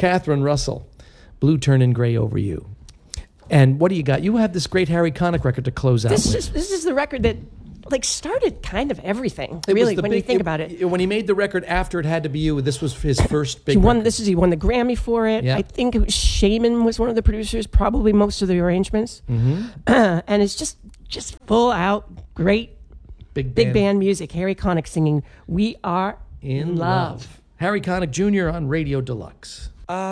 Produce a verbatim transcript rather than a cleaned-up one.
Catherine Russell, Blue Turning Gray Over You. And what do you got? You have this great Harry Connick record to close out This with. is this is the record that like started kind of everything. It was really, the when big- you think about it. When he made the record after It Had to Be You, this was his first big He won. record. This is he won the Grammy for it. Yeah. I think it was Shaman was one of the producers, probably most of the arrangements. Mm-hmm. Uh, and it's just just full out great Big big band. band music. Harry Connick singing "We Are In in love. Love." Harry Connick Junior on Radio Deluxe.